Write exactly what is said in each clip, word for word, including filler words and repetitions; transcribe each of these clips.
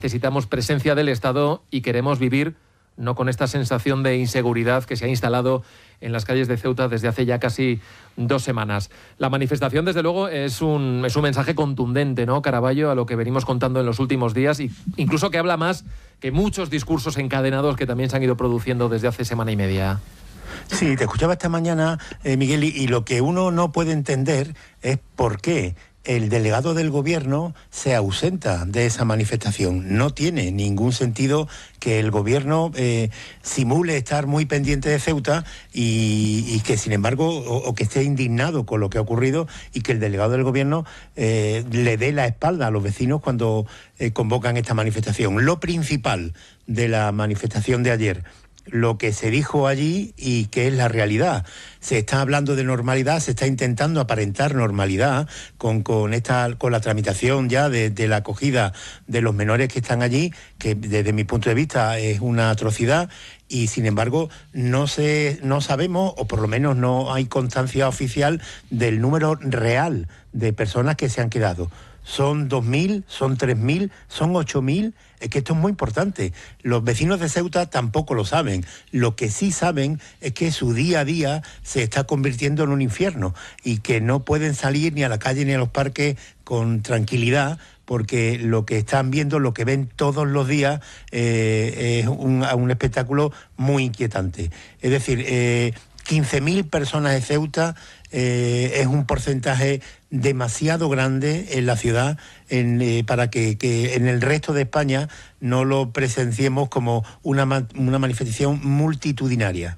Necesitamos presencia del Estado y queremos vivir no con esta sensación de inseguridad que se ha instalado en las calles de Ceuta desde hace ya casi dos semanas. La manifestación, desde luego, es un, es un mensaje contundente, ¿no, Caraballo?, a lo que venimos contando en los últimos días, y incluso que habla más que muchos discursos encadenados que también se han ido produciendo desde hace semana y media. Sí, te escuchaba esta mañana, eh, Miguel, y, y lo que uno no puede entender es por qué el delegado del gobierno se ausenta de esa manifestación. No tiene ningún sentido que el gobierno eh, simule estar muy pendiente de Ceuta y, y que, sin embargo, o, o que esté indignado con lo que ha ocurrido, y que el delegado del gobierno eh, le dé la espalda a los vecinos cuando eh, convocan esta manifestación. Lo principal de la manifestación de ayer, lo que se dijo allí y que es la realidad. Se está hablando de normalidad, se está intentando aparentar normalidad con, con, esta, con la tramitación ya de, de la acogida de los menores que están allí, que desde mi punto de vista es una atrocidad, y sin embargo no, se, no sabemos, o por lo menos no hay constancia oficial del número real de personas que se han quedado. Son dos mil, son tres mil, son ocho mil. Es que esto es muy importante. Los vecinos de Ceuta tampoco lo saben. Lo que sí saben es que su día a día se está convirtiendo en un infierno y que no pueden salir ni a la calle ni a los parques con tranquilidad, porque lo que están viendo, lo que ven todos los días, eh, es un, un espectáculo muy inquietante. Es decir, eh, quince mil personas de Ceuta eh, es un porcentaje demasiado grande en la ciudad en, eh, para que, que en el resto de España no lo presenciemos como una, una manifestación multitudinaria.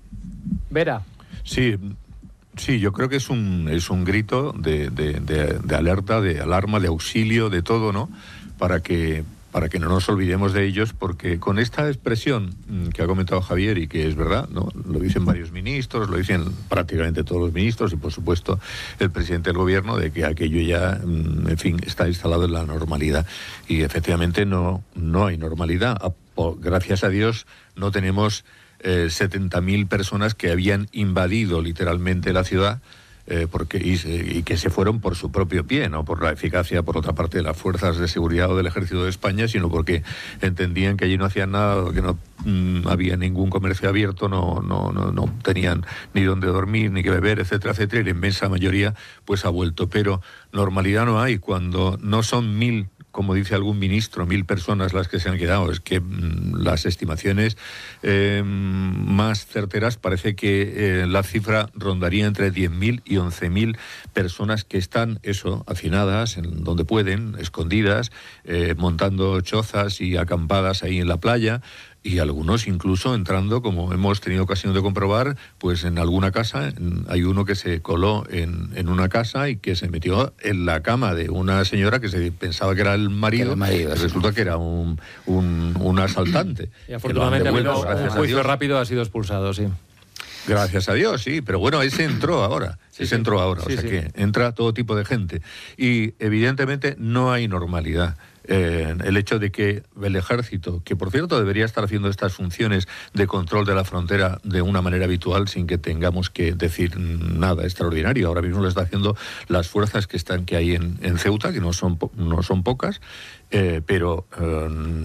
Vera. Sí, sí, yo creo que es un, es un grito de, de, de, de alerta, de alarma, de auxilio, de todo, ¿no? Para que... para que no nos olvidemos de ellos, porque con esta expresión que ha comentado Javier, y que es verdad, ¿no?, lo dicen varios ministros, lo dicen prácticamente todos los ministros y, por supuesto, el presidente del gobierno, de que aquello ya, en fin, está instalado en la normalidad. Y efectivamente no, no hay normalidad. Gracias a Dios no tenemos eh, setenta mil personas que habían invadido literalmente la ciudad, Eh, porque y, y que se fueron por su propio pie, no por la eficacia, por otra parte, de las fuerzas de seguridad o del Ejército de España, sino porque entendían que allí no hacían nada, que no mmm, había ningún comercio abierto, no, no, no, no tenían ni dónde dormir, ni que beber, etcétera, etcétera, y la inmensa mayoría pues ha vuelto. Pero normalidad no hay cuando no son mil, como dice algún ministro, mil personas las que se han quedado. Es que mmm, las estimaciones eh, más certeras parece que eh, la cifra rondaría entre diez mil y once mil personas que están, eso, hacinadas, en donde pueden, escondidas, eh, montando chozas y acampadas ahí en la playa, y algunos incluso entrando, como hemos tenido ocasión de comprobar, pues en alguna casa. Hay uno que se coló en, en una casa y que se metió en la cama de una señora que se pensaba que era el marido, que el marido y sí. resulta que era un, un, un asaltante. Y afortunadamente, devuelto, un juicio rápido ha sido expulsado, sí. Gracias a Dios, sí, pero bueno, ese entró ahora, sí, ese sí. entró ahora, sí, o sea sí. que entra todo tipo de gente. Y evidentemente no hay normalidad. Eh, el hecho de que el ejército, que por cierto debería estar haciendo estas funciones de control de la frontera de una manera habitual sin que tengamos que decir nada extraordinario, ahora mismo lo está haciendo las fuerzas que están que hay en, en Ceuta, que no son, no son pocas, eh, pero eh,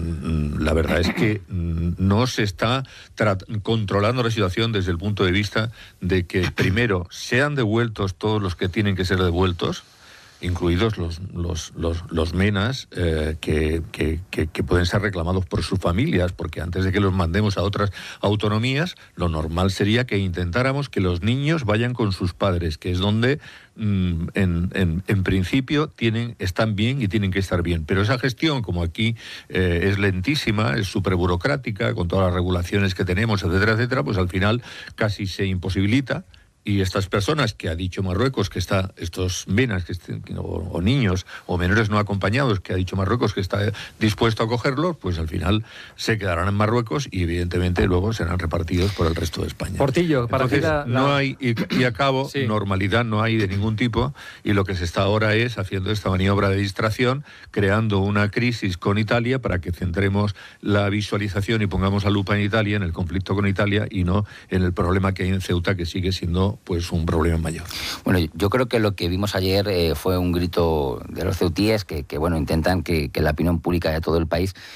la verdad es que no se está controlando la situación desde el punto de vista de que primero sean devueltos todos los que tienen que ser devueltos, incluidos los, los, los, los menas eh, que, que, que, que pueden ser reclamados por sus familias, porque antes de que los mandemos a otras autonomías, lo normal sería que intentáramos que los niños vayan con sus padres, que es donde mm, en, en, en principio tienen, están bien y tienen que estar bien. Pero esa gestión, como aquí eh, es lentísima, es súper burocrática, con todas las regulaciones que tenemos, etcétera, etcétera, pues al final casi se imposibilita. Y estas personas que ha dicho Marruecos que está, estos menas que estén, o, o niños o menores no acompañados que ha dicho Marruecos que está dispuesto a cogerlos, pues al final se quedarán en Marruecos y evidentemente luego serán repartidos por el resto de España. Portillo, para Entonces, la... no hay, y, y a cabo, sí. normalidad no hay de ningún tipo, y lo que se está ahora es haciendo esta maniobra de distracción, creando una crisis con Italia para que centremos la visualización y pongamos la lupa en Italia, en el conflicto con Italia, y no en el problema que hay en Ceuta, que sigue siendo bueno, pues un problema mayor. Bueno, yo creo que lo que vimos ayer eh, fue un grito de los ceutíes que, que bueno, intentan que, que la opinión pública de todo el país